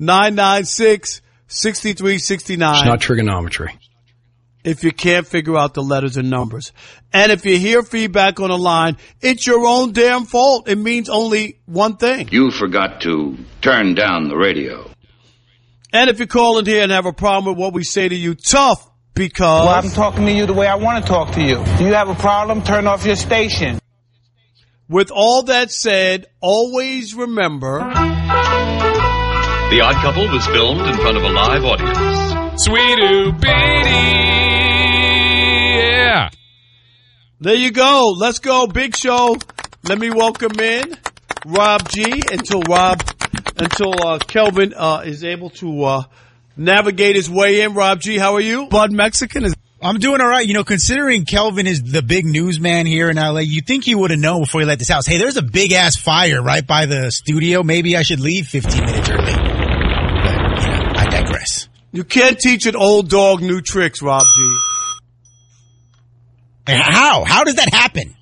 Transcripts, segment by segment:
888-996-6369. It's not trigonometry. If you can't figure out the letters and numbers. And if you hear feedback on the line, it's your own damn fault. It means only one thing. You forgot to turn down the radio. And if you call in here and have a problem with what we say to you, tough, because... Well, I'm talking to you the way I want to talk to you. Do you have a problem? Turn off your station. With all that said, always remember... The Odd Couple was filmed in front of a live audience. Sweet-oo, baby. Yeah. There you go. Let's go. Big show. Let me welcome in Rob G until Kelvin is able to navigate his way in. Rob G, how are you? Bud Mexican is. I'm doing all right. You know, considering Kelvin is the big newsman here in LA, you think he would have known before he left this house. Hey, there's a big ass fire right by the studio. Maybe I should leave 15 minutes early. But, I digress. You can't teach an old dog new tricks, Rob G. How? How does that happen?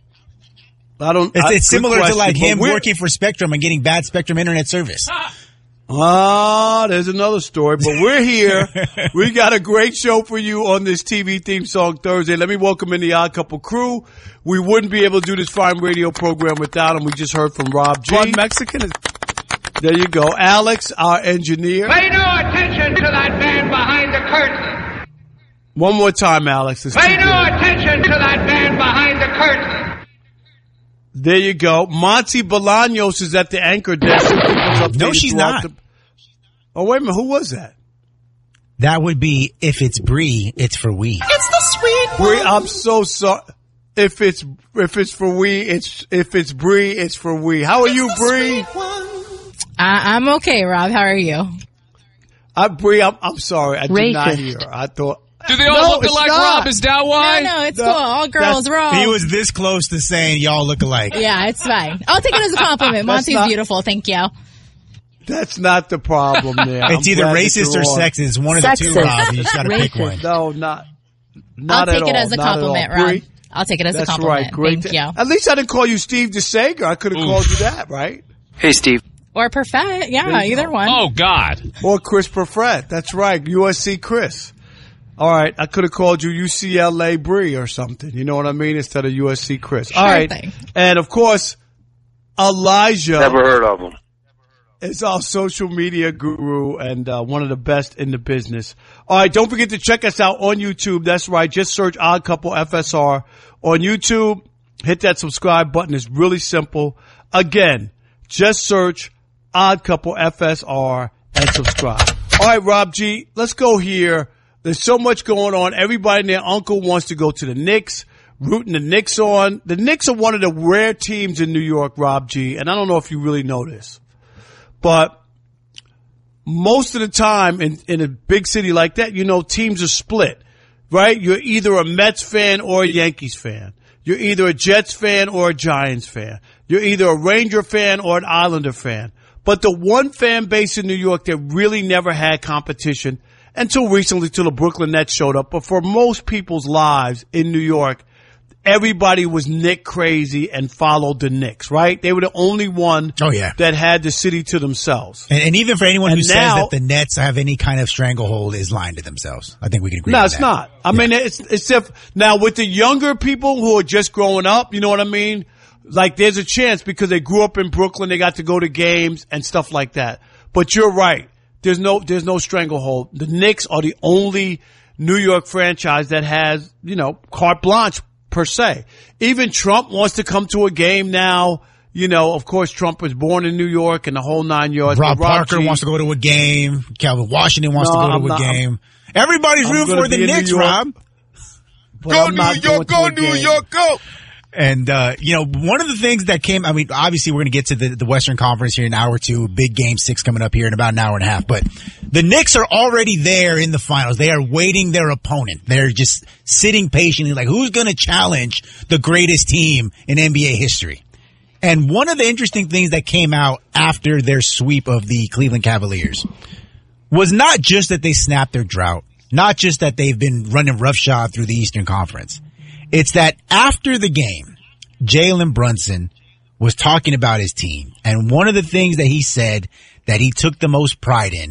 It's similar to like him working for Spectrum and getting bad Spectrum internet service. There's another story, but we're here. We got a great show for you on this TV theme song Thursday. Let me welcome in the Odd Couple crew. We wouldn't be able to do this fine radio program without him. We just heard from Rob G. Bud Mexican is. There you go. Alex, our engineer. Pay no attention to that man behind the curtain. One more time, Alex. Pay no attention to that man behind the curtain. There you go. Monty Bolaños is at the anchor desk. No, she's not. Oh, wait a minute. Who was that? That would be, if it's Bree, it's for we. It's the sweet Bree, I'm so sorry. If it's for we, if it's Bree, it's for we. How are you, Bree? I'm okay, Rob. How are you? Bree, I'm sorry. I did not hear her. I thought. Do they all look alike, Rob? Is that why? No, it's cool. All girls wrong. He was this close to saying y'all look alike. Yeah, it's fine. I'll take it as a compliment. Monty's beautiful. Thank you. That's not the problem there. It's either racist or sexist. One of the two, Rob. You just got to pick one. No, not I'll at take it all. as a Not compliment, Rob. Rob. I'll take it as a compliment. That's right. Great. Thank you. At least I didn't call you Steve DeSager. I could have called you that, right? Hey, Steve. Or Perfect. Yeah, either one. Oh, God. Or Chris Perfett. That's right. USC Chris. All right. I could have called you UCLA Bree or something. You know what I mean? Instead of USC Chris. Sure All right. thing. And, of course, Elijah. Never heard of him. Is our social media guru and one of the best in the business. All right, don't forget to check us out on YouTube. That's right. Just search Odd Couple FSR on YouTube. Hit that subscribe button. It's really simple. Again, just search Odd Couple FSR and subscribe. All right, Rob G, let's go here. There's so much going on. Everybody and their uncle wants to go to the Knicks, rooting the Knicks on. The Knicks are one of the rare teams in New York, Rob G, and I don't know if you really know this. But most of the time in a big city like that, you know, teams are split, right? You're either a Mets fan or a Yankees fan. You're either a Jets fan or a Giants fan. You're either a Ranger fan or an Islander fan. But the one fan base in New York that really never had competition until recently, till the Brooklyn Nets showed up. But for most people's lives in New York, everybody was Knick crazy and followed the Knicks, right? They were the only one that had the city to themselves. And even for anyone who says that the Nets have any kind of stranglehold is lying to themselves. I think we can agree on that. No, it's not. I mean, it's now with the younger people who are just growing up, you know what I mean? Like there's a chance because they grew up in Brooklyn, they got to go to games and stuff like that. But you're right. There's no stranglehold. The Knicks are the only New York franchise that has, you know, carte blanche per se. Even Trump wants to come to a game now. You know, of course, Trump was born in New York and the whole 9 yards. Rob Parker wants to go to a game. Calvin Washington wants to go to a game. Everybody's rooting for the Knicks, Rob. Go New York, go New York, go. And, you know, one of the things that came, I mean, obviously we're going to get to the Western Conference here in an hour or two. Big game 6 coming up here in about an hour and a half. But the Knicks are already there in the finals. They are waiting their opponent. They're just sitting patiently like, who's going to challenge the greatest team in NBA history? And one of the interesting things that came out after their sweep of the Cleveland Cavaliers was not just that they snapped their drought, not just that they've been running roughshod through the Eastern Conference. It's that after the game, Jalen Brunson was talking about his team. And one of the things that he said that he took the most pride in